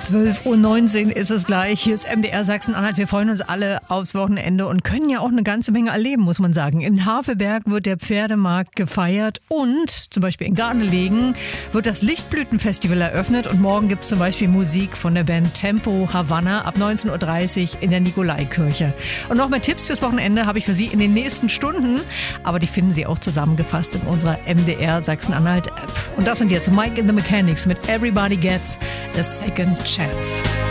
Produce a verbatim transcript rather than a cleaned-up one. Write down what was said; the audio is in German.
zwölf Uhr neunzehn ist es gleich. Hier ist M D R Sachsen-Anhalt. Wir freuen uns alle aufs Wochenende und können ja auch eine ganze Menge erleben, muss man sagen. In Havelberg wird der Pferdemarkt gefeiert und zum Beispiel in Gardelegen wird das Lichtblütenfestival eröffnet und morgen gibt es zum Beispiel Musik von der Band Tempo Havanna ab neunzehn Uhr dreißig in der Nikolaikirche. Und noch mehr Tipps fürs Wochenende habe ich für Sie in den nächsten Stunden, aber die finden Sie auch zusammengefasst in unserer M D R Sachsen-Anhalt App. Und das sind jetzt Mike and the Mechanics mit Everybody Gets a Second Chance.